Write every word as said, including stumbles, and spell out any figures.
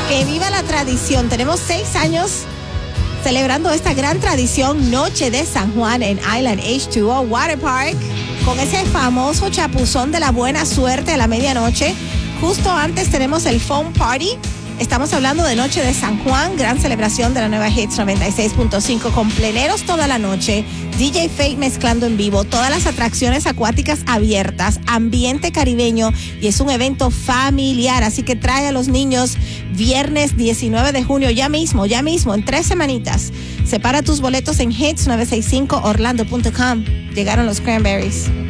Que viva la tradición. Tenemos seis años celebrando esta gran tradición, Noche de San Juan en Island H dos O Water Park, con ese famoso chapuzón de la buena suerte a la medianoche. Justo antes tenemos el Foam Party. Estamos hablando de Noche de San Juan, gran celebración de la nueva Hits noventa y seis punto cinco con pleneros toda la noche, D J Fate mezclando en vivo, todas las atracciones acuáticas abiertas, ambiente caribeño y es un evento familiar, así que trae a los niños viernes diecinueve de junio, ya mismo, ya mismo, en tres semanitas. Separa tus boletos en hits nueve seis cinco orlando punto com. Llegaron los Cranberries.